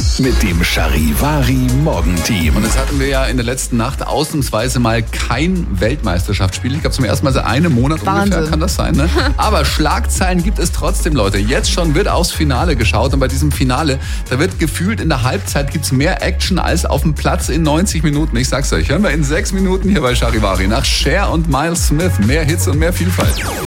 mit dem Charivari Morgenteam. Und das hatten wir ja in der letzten Nacht ausnahmsweise mal kein Weltmeisterschaftsspiel. Ich glaube zum ersten Mal seit einem Monat ungefähr, kann das sein, ne? Aber Schlagzeilen gibt es trotzdem, Leute. Jetzt schon wird aufs Finale geschaut und bei diesem Finale, da wird gefühlt in der Halbzeit gibt's mehr Action als auf dem Platz in 90 Minuten. Ich sag's euch, hören wir in 6 Minuten hier bei Charivari nach Cher und Miles Smith. Mehr Hits und mehr Vielfalt.